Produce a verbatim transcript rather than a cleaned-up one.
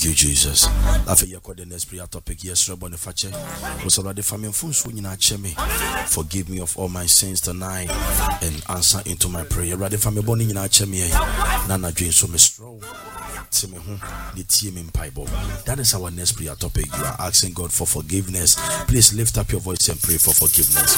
Thank you, Jesus. I feel you're the next prayer topic. Yes, Rabbi Fache. Was already family fools when you not me. Forgive me of all my sins tonight and answer into my prayer. Rather family bonnie in our chemi. Nana Jane so me strong. That is our next prayer topic. You are asking God for forgiveness. Please lift up your voice and pray for forgiveness.